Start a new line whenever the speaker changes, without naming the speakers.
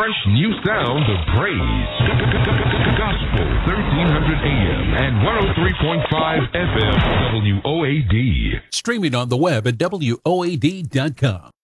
fresh new sound of praise. Gospel 1300 AM and 103.5 FM WOAD.
Streaming on the web at WOAD.com.